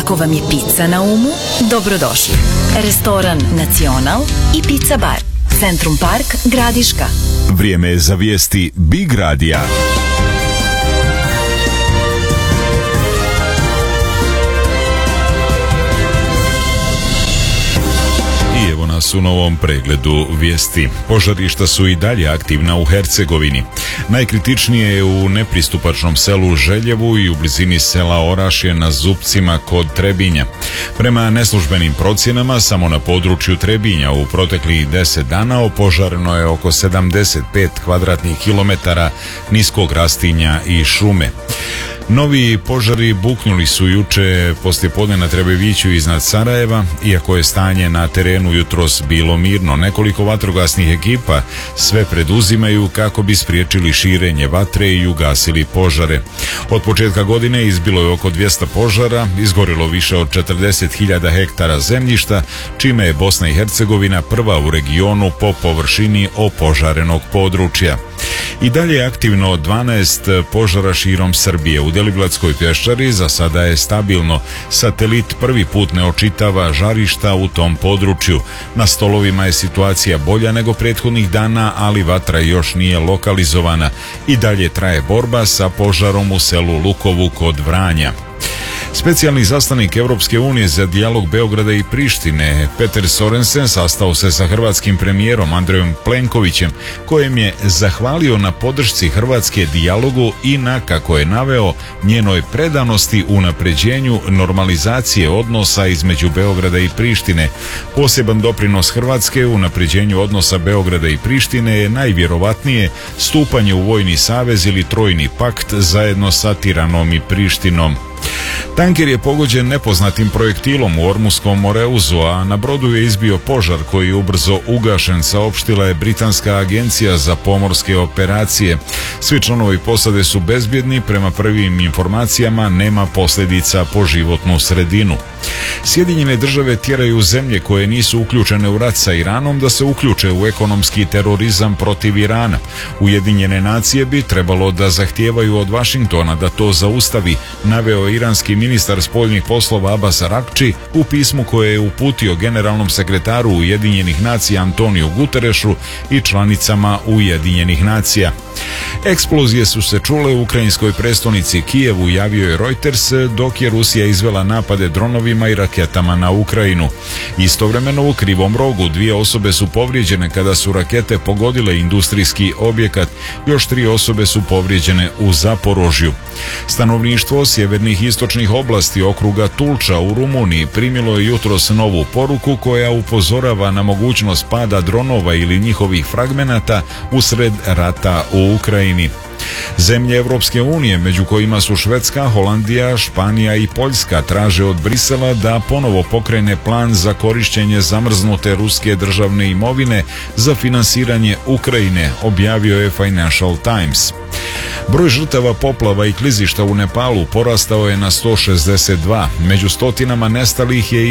Ako vam je pizza na umu, dobrodošli. Restoran Nacional i Pizza Bar. Centrum Park, Gradiška. Vrijeme je za vijesti Big Radija. I evo nas u novom pregledu vijesti. Požarišta su i dalje aktivna u Hercegovini. Najkritičnije je u nepristupačnom selu Željevu i u blizini sela Orašje na Zupcima kod Trebinja. Prema neslužbenim procjenama, samo na području Trebinja u proteklih 10 dana opožareno je oko 75 kvadratnih kilometara niskog rastinja i šume. Novi požari buknuli su juče poslijepodne na Trebeviću iznad Sarajeva, iako je stanje na terenu jutros bilo mirno. Nekoliko vatrogasnih ekipa sve preduzimaju kako bi spriječili širenje vatre i ugasili požare. Od početka godine izbilo je oko 200 požara, izgorilo više od 40.000 hektara zemljišta, čime je Bosna i Hercegovina prva u regionu po površini opožarenog područja. I dalje je aktivno 12 požara širom Srbije. U Deliblatskoj pješčari za sada je stabilno. Satelit prvi put ne očitava žarišta u tom području. Na stolovima je situacija bolja nego prethodnih dana, ali vatra još nije lokalizovana. I dalje traje borba sa požarom u selu Lukovu kod Vranja. Specijalni zaslanik Europske unije za dijalog Beograda i Prištine, Peter Sorensen, sastao se sa hrvatskim premijerom Andrejom Plenkovićem, kojem je zahvalio na podršci Hrvatske dijalogu i na, kako je naveo, njenoj predanosti unapređenju normalizacije odnosa između Beograda i Prištine. Poseban doprinos Hrvatske u unapređenju odnosa Beograda i Prištine je najvjerovatnije stupanje u vojni savez ili trojni pakt zajedno sa Tiranom i Prištinom. Tanker je pogođen nepoznatim projektilom u Ormuskom Moreuzu, a na brodu je izbio požar koji je ubrzo ugašen, saopštila je Britanska agencija za pomorske operacije. Svi članovi posade su bezbjedni, prema prvim informacijama nema posljedica po životnu sredinu. Sjedinjene države tjeraju zemlje koje nisu uključene u rat sa Iranom da se uključe u ekonomski terorizam protiv Irana. Ujedinjene nacije bi trebalo da zahtijevaju od Vašingtona da to zaustavi, naveo iranski ministar spoljnih poslova Abbas Arakči u pismu koje je uputio generalnom sekretaru Ujedinjenih nacija Antoniju Guterešu i članicama Ujedinjenih nacija. Eksplozije su se čule u ukrajinskoj prestonici Kijevu, javio je Reuters, dok je Rusija izvela napade dronovima i raketama na Ukrajinu. Istovremeno u Krivom Rogu 2 osobe su povrijeđene kada su rakete pogodile industrijski objekat, još 3 osobe su povrijeđene u Zaporožju. Stanovništvo sjevernih i istočnih oblasti okruga Tulča u Rumuniji primilo je jutros novu poruku koja upozorava na mogućnost pada dronova ili njihovih fragmenata usred rata u Ukrajini. Zemlje Europske unije, među kojima su Švedska, Holandija, Španija i Poljska, traže od Brisela da ponovo pokrene plan za korištenje zamrznute ruske državne imovine za finansiranje Ukrajine, objavio je Financial Times. Broj žrtava poplava i klizišta u Nepalu porastao je na 162. Među stotinama nestalih je i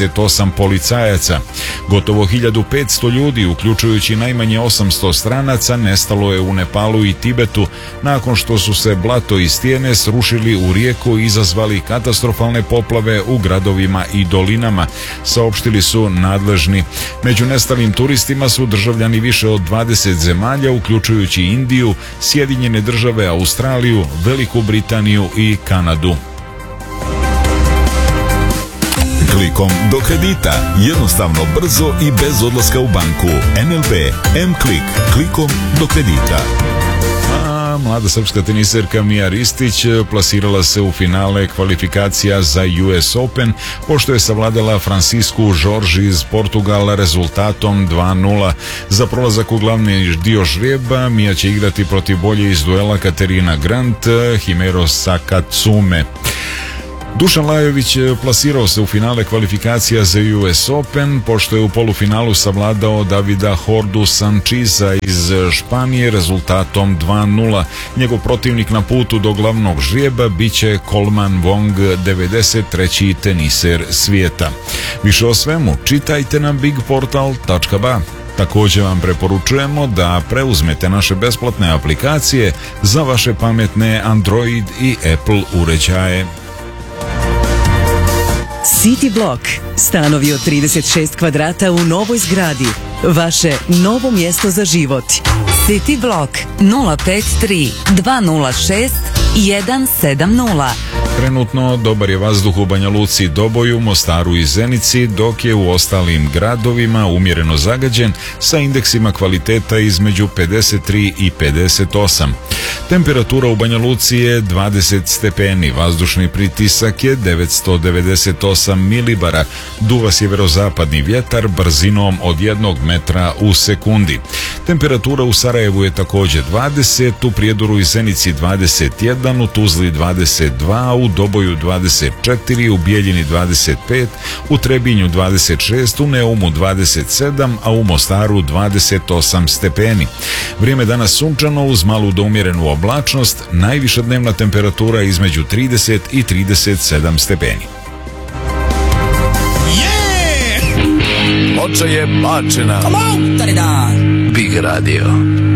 28 policajaca. Gotovo 1500 ljudi, uključujući najmanje 800 stranaca, nestalo je u Nepalu i Tibetu nakon što su se blato i stijene srušili u rijeku i izazvali katastrofalne poplave u gradovima i dolinama, saopštili su nadležni. Među nestalim turistima su državljani više od 20 zemalja, uključujući Indiju, Sjedinjene države, Australiju, Veliku Britaniju i Kanadu. Klikom do kredita. Jednostavno, brzo i bez odlaska u banku. NLB M-Klik. Klikom do kredita. Mlada srpska teniserka Mija Ristić plasirala se u finale kvalifikacija za US Open, pošto je savladala Francisku Jorge iz Portugala rezultatom 2:0. Za prolazak u glavni dio žrijeba Mija će igrati protiv bolje iz duela Katerina Grant, Himero Sakatsume. Dušan Lajović plasirao se u finale kvalifikacija za US Open, pošto je u polufinalu savladao Davida Hordu Sanchiza iz Španije rezultatom 2:0. Njegov protivnik na putu do glavnog žrijeba biće Coleman Wong, 93. teniser svijeta. Više o svemu čitajte na bigportal.ba. Također vam preporučujemo da preuzmete naše besplatne aplikacije za vaše pametne Android i Apple uređaje. City Block. Stanovi od 36 kvadrata u novoj zgradi. Vaše novo mjesto za život. City Block 053 206 170. Trenutno dobar je vazduh u Banja Luci, Doboju, Mostaru i Zenici, dok je u ostalim gradovima umjereno zagađen sa indeksima kvaliteta između 53 i 58. Temperatura u Banja Luci je 20 stepeni, vazdušni pritisak je 998 milibara, duva sjeverozapadni vjetar brzinom od 1 metra u sekundi. Temperatura u Sarajevu je također 20, u Prijedoru i Zenici 21, u Tuzli 22, u Doboju 24, u Bijeljini 25, u Trebinju 26, u Neumu 27, a u Mostaru 28 stepeni. Vrijeme danas sunčano uz malu do umjerenu oblačnost, najviša dnevna temperatura između 30 i 37 stepeni. Ploča je bačena. Come on, Big Radio.